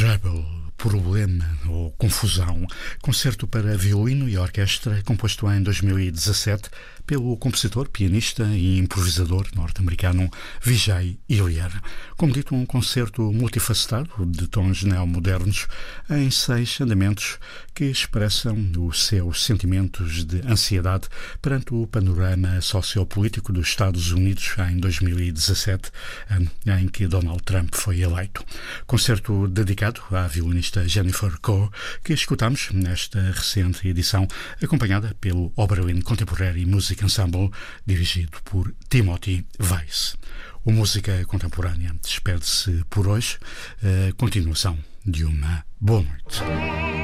Trouble, problema ou confusão, concerto para violino e orquestra, composto em 2017 pelo compositor, pianista e improvisador norte-americano Vijay Iyer. Como dito, um concerto multifacetado de tons neomodernos em 6 andamentos que expressam os seus sentimentos de ansiedade perante o panorama sociopolítico dos Estados Unidos em 2017, ano em que Donald Trump foi eleito. Concerto dedicado à violinista Jennifer Coe, que escutamos nesta recente edição, acompanhada pelo Oberlin Contemporary Music Ensemble, dirigido por Timothy Weiss. O Música Contemporânea despede-se por hoje, a continuação de uma boa noite.